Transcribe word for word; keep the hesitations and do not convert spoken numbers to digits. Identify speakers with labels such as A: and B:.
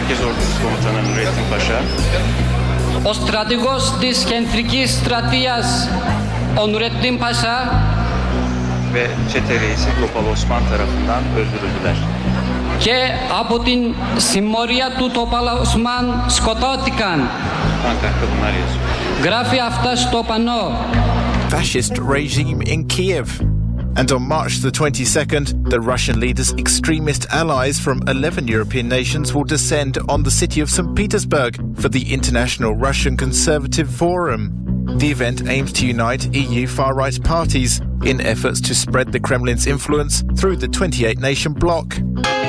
A: Merkez Ordusu Komutanı Nurettin Paşa.
B: Ο στρατηγός της κεντρικής στρατείας, ο Nurettin Paşa
A: ve çete reisi Topal Osman tarafından öldürüldüler.
B: και από την συμμορία του Topal Osman σκοτώθηκαν.
A: Pankartta bunlar yazıyor.
B: Γράφει αυτά στο πανό.
C: Fascist regime in Kiev. And on March the twenty-second, the Russian leader's extremist allies from eleven European nations will descend on the city of Saint Petersburg for the International Russian Conservative Forum. The event aims to unite E U far-right parties in efforts to spread the Kremlin's influence through the twenty-eight nation bloc.